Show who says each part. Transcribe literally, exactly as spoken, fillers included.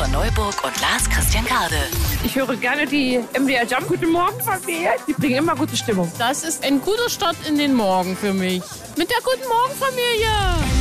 Speaker 1: Eva Neuburg und Lars Christian Garde.
Speaker 2: Ich höre gerne die M D R Jump. Guten Morgen, Familie. Die bringen immer gute Stimmung.
Speaker 3: Das ist ein guter Start in den Morgen für mich. Mit der Guten Morgen, Familie.